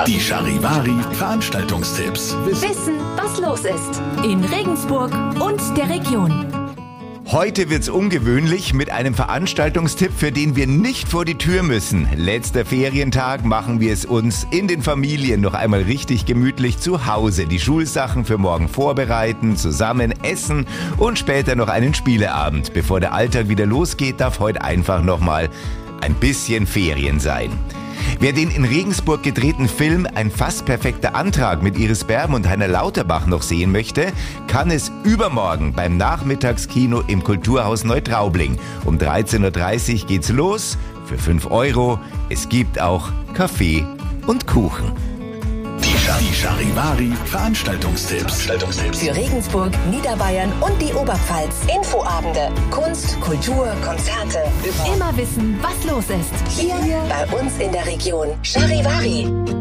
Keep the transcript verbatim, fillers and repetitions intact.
Die Charivari Veranstaltungstipps. Wissen, was los ist in Regensburg und der Region. Heute wird's ungewöhnlich mit einem Veranstaltungstipp, für den wir nicht vor die Tür müssen. Letzter Ferientag machen wir es uns in den Familien noch einmal richtig gemütlich zu Hause. Die Schulsachen für morgen vorbereiten, zusammen essen und später noch einen Spieleabend. Bevor der Alltag wieder losgeht, darf heute einfach noch mal ein bisschen Ferien sein. Wer den in Regensburg gedrehten Film Ein fast perfekter Antrag mit Iris Berben und Heiner Lauterbach noch sehen möchte, kann es übermorgen beim Nachmittagskino im Kulturhaus Neutraubling. Um dreizehn Uhr dreißig geht's los, für fünf Euro. Es gibt auch Kaffee und Kuchen. Die Charivari Veranstaltungstipps. Für Regensburg, Niederbayern und die Oberpfalz. Infoabende, Kunst, Kultur, Konzerte. Immer wissen, was los ist. Hier bei uns in der Region. Charivari.